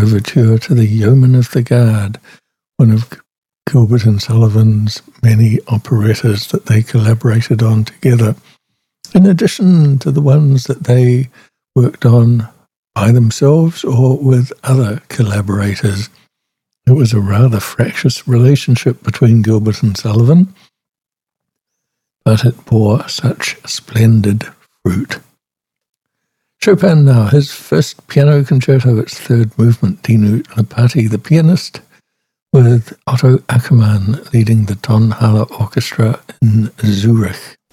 overture to the Yeoman of the Guard, one of Gilbert and Sullivan's many operettas that they collaborated on together, in addition to the ones that they worked on by themselves or with other collaborators. It was a rather fractious relationship between Gilbert and Sullivan, but it bore such splendid fruit. Chopin now, his first piano concerto, its third movement, Dinu Lipati, the pianist, with Otto Ackermann leading the Tonhalle Orchestra in Zurich.